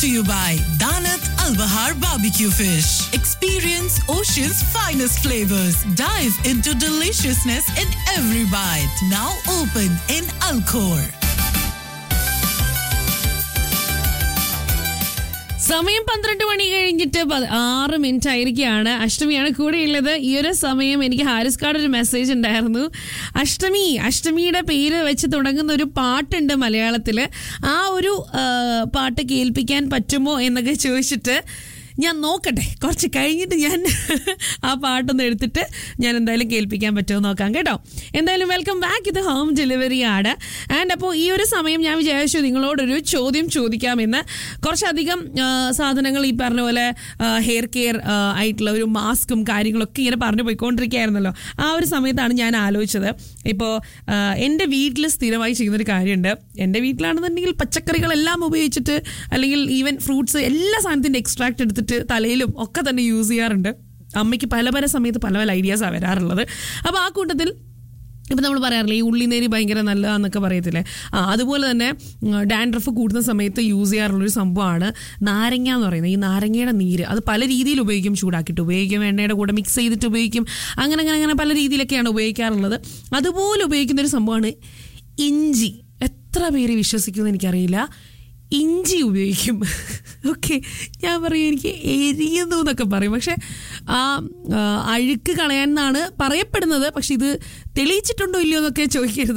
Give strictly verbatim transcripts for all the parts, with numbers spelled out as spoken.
to you by Danat Al Bahar Barbecue Fish. Experience Ocean's finest flavors. Dive into deliciousness in every bite. Now open in Alcor. സമയം പന്ത്രണ്ട് മണി കഴിഞ്ഞിട്ട് ആറ് minute ആയിരിക്കുകയാണ്. അഷ്ടമിയാണ് കൂടെയുള്ളത്. ഈ ഒരു സമയം എനിക്ക് ഹാരിസ് കാർഡ് ഒരു മെസ്സേജ് ഉണ്ടായിരുന്നു. അഷ്ടമി അഷ്ടമിയുടെ പേര് വെച്ച് തുടങ്ങുന്ന ഒരു പാട്ടുണ്ട് മലയാളത്തില്. ആ ഒരു പാട്ട് കേൾപ്പിക്കാൻ പറ്റുമോ എന്നൊക്കെ ചോദിച്ചിട്ട് ഞാൻ നോക്കട്ടെ, കുറച്ച് കഴിഞ്ഞിട്ട് ഞാൻ ആ പാട്ടൊന്ന് എടുത്തിട്ട് ഞാൻ എന്തായാലും കേൾപ്പിക്കാൻ പറ്റുമോ നോക്കാം കേട്ടോ. എന്തായാലും വെൽക്കം ബാക്ക്. ഇത് ഹോം ഡെലിവറി ആണ്. ആൻഡ് അപ്പോൾ ഈ ഒരു സമയം ഞാൻ വിചാരിച്ചു നിങ്ങളോടൊരു ചോദ്യം ചോദിക്കാമെന്ന്. കുറച്ചധികം സാധനങ്ങൾ ഈ പറഞ്ഞ പോലെ ഹെയർ കെയർ ആയിട്ടുള്ള ഒരു മാസ്കും കാര്യങ്ങളൊക്കെ ഇങ്ങനെ പറഞ്ഞു പോയിക്കൊണ്ടിരിക്കുകയായിരുന്നല്ലോ. ആ ഒരു സമയത്താണ് ഞാൻ ആലോചിച്ചത്, ഇപ്പോൾ എൻ്റെ വീട്ടിൽ സ്ഥിരമായി ചെയ്യുന്നൊരു കാര്യമുണ്ട്. എൻ്റെ വീട്ടിലാണെന്നുണ്ടെങ്കിൽ പച്ചക്കറികളെല്ലാം ഉപയോഗിച്ചിട്ട് അല്ലെങ്കിൽ ഈവൻ ഫ്രൂട്ട്സ് എല്ലാ സാധനത്തിൻ്റെ എക്സ്ട്രാക്ട് എടുത്തിട്ട് തലയിലും ഒക്കെ തന്നെ യൂസ് ചെയ്യാറുണ്ട്. അമ്മയ്ക്ക് പല പല സമയത്ത് പല പല ഐഡിയാസാണ് വരാറുള്ളത്. അപ്പോൾ ആ കൂട്ടത്തിൽ ഇപ്പം നമ്മൾ പറയാറില്ലേ ഈ ഉള്ളിനേരി ഭയങ്കര നല്ലതാന്നൊക്കെ പറയത്തില്ലേ, ആ അതുപോലെ തന്നെ ഡാൻഡ്രഫ് കൂടുന്ന സമയത്ത് യൂസ് ചെയ്യാറുള്ളൊരു സംഭവമാണ് നാരങ്ങ എന്ന് പറയുന്നത്. ഈ നാരങ്ങയുടെ നീര് അത് പല രീതിയിൽ ഉപയോഗിക്കും. ചൂടാക്കിയിട്ട് ഉപയോഗിക്കും, എണ്ണയുടെ കൂടെ മിക്സ് ചെയ്തിട്ട് ഉപയോഗിക്കും, അങ്ങനെ അങ്ങനെ അങ്ങനെ പല രീതിയിലൊക്കെയാണ് ഉപയോഗിക്കാറുള്ളത്. അതുപോലെ ഉപയോഗിക്കുന്നൊരു സംഭവമാണ് ഇഞ്ചി. എത്ര പേര് വിശ്വസിക്കുമെന്ന് എനിക്കറിയില്ല, ഇഞ്ചി ഉപയോഗിക്കും. ഓക്കെ, ഞാൻ പറയും എനിക്ക് എരിയുന്നു എന്നൊക്കെ പറയും, പക്ഷെ ആ അഴുക്ക് കളയാൻ പറയപ്പെടുന്നത്. പക്ഷെ ഇത് തെളിയിച്ചിട്ടുണ്ടോ ഇല്ലയോ എന്നൊക്കെ ചോദിക്കരുത്.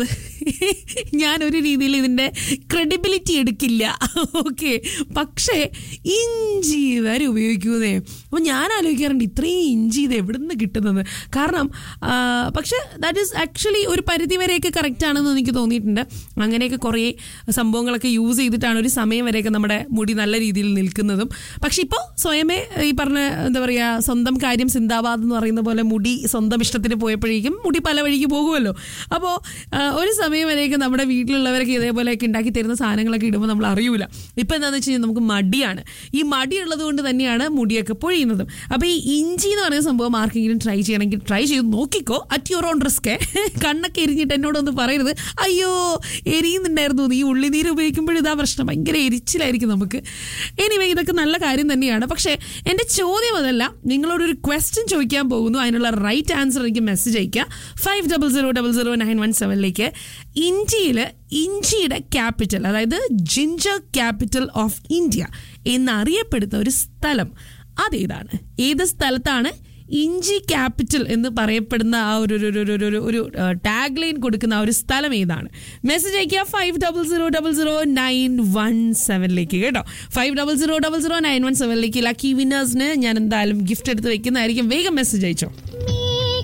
ഞാനൊരു രീതിയിൽ ഇതിൻ്റെ ക്രെഡിബിലിറ്റി എടുക്കില്ല. ഓക്കെ, പക്ഷേ ഇഞ്ചി വരെ ഉപയോഗിക്കുന്നേ. അപ്പോൾ ഞാൻ ആലോചിക്കാറുണ്ട് ഇത്രയും ഇഞ്ചി ഇത് എവിടെ നിന്ന് കിട്ടുന്നത്. കാരണം പക്ഷെ ദാറ്റ് ഈസ് ആക്ച്വലി ഒരു പരിധി വരെയൊക്കെ കറക്റ്റ് ആണെന്ന് എനിക്ക് തോന്നിയിട്ടുണ്ട്. അങ്ങനെയൊക്കെ കുറേ സംഭവങ്ങളൊക്കെ യൂസ് ചെയ്തിട്ടാണ് ഒരു സമയം വരെയൊക്കെ നമ്മുടെ മുടി നല്ല രീതിയിൽ നിൽക്കുന്നതും. പക്ഷെ ഇപ്പോൾ സ്വയമേ ഈ പറഞ്ഞ എന്താ പറയുക സ്വന്തം കാര്യം സിന്ദാബാദ് എന്ന് പറയുന്ന പോലെ മുടി സ്വന്തം ഇഷ്ടത്തിന് പോയപ്പോഴേക്കും മുടി പല വഴിക്ക് പോകുമല്ലോ. അപ്പോൾ ഒരു സമയം വരെയൊക്കെ നമ്മുടെ വീട്ടിലുള്ളവരൊക്കെ ഇതേപോലെയൊക്കെ ഉണ്ടാക്കി തരുന്ന സാധനങ്ങളൊക്കെ ഇടുമ്പോൾ നമ്മൾ അറിയൂല. ഇപ്പം എന്താണെന്ന് വെച്ച് കഴിഞ്ഞാൽ നമുക്ക് മടിയാണ്. ഈ മടിയുള്ളത് കൊണ്ട് തന്നെയാണ് മുടിയൊക്കെ പൊഴിയുന്നതും. അപ്പോൾ ഈ ഇഞ്ചി എന്ന് പറയുന്ന സംഭവം ആർക്കെങ്കിലും ട്രൈ ചെയ്യണമെങ്കിൽ ട്രൈ ചെയ്ത് നോക്കിക്കോ, അറ്റ് യുവർ ഓൺ റിസ്ക്. കണ്ണൊക്കെ എരിഞ്ഞിട്ട് എന്നോടൊന്ന് പറയരുത് അയ്യോ എരിയുന്നുണ്ടായിരുന്നു, ഈ ഉള്ളിനീര് ഉപയോഗിക്കുമ്പോഴും ഇതാ പ്രശ്നം, ഭയങ്കര എരിച്ചിലായിരിക്കും നമുക്ക്. എനിവേ ഇതൊക്കെ നല്ല കാര്യം തന്നെയാണ്. പക്ഷേ എൻ്റെ ചോദ്യം അതല്ല, നിങ്ങളോടൊരു ക്വസ്റ്റ്യൻ ചോദിക്കാൻ പോകുന്നു. അതിനുള്ള റൈറ്റ് ആൻസർ എനിക്ക് മെസ്സേജ് അയക്കുക five double zero double zero nine one സെവനിലേക്ക്. ഇന്ത്യയിൽ ഇഞ്ചിയുടെ ക്യാപിറ്റൽ, അതായത് ജിഞ്ചർ ക്യാപിറ്റൽ ഓഫ് ഇന്ത്യ എന്നറിയപ്പെടുന്ന ഒരു സ്ഥലം അതേതാണ്? ഏത് സ്ഥലത്താണ് ഇഞ്ചി ക്യാപിറ്റൽ എന്ന് പറയപ്പെടുന്ന ആ ഒരു ഒരു ടാഗ് ലൈൻ കൊടുക്കുന്ന ആ ഒരു സ്ഥലം ഏതാണ്? മെസ്സേജ് അയക്കുക five double zero double zero nine one സെവനിലേക്ക് കേട്ടോ. Five double zero double zero nine one സെവനിലേക്ക് lucky വിന്നേഴ്സിന് ഞാൻ എന്തായാലും ഗിഫ്റ്റ് എടുത്ത് വെക്കുന്നതായിരിക്കും. വേഗം മെസ്സേജ് അയച്ചോ.